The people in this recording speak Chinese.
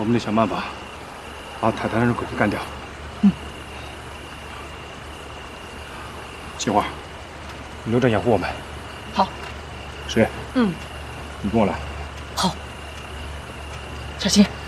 我们得想办法把泰坦人鬼子干掉。计划，你留着掩护我们。 好。 石， 你跟我来。 好。小心。